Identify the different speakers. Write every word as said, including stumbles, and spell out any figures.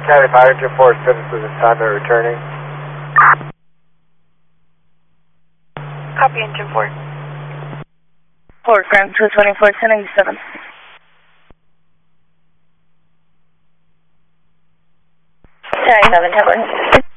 Speaker 1: County Fire two four seven for the time of returning.
Speaker 2: Copy, engine four.
Speaker 3: Ford Grand two twenty-four, ten ninety-seven.
Speaker 2: ten ninety-seven, ten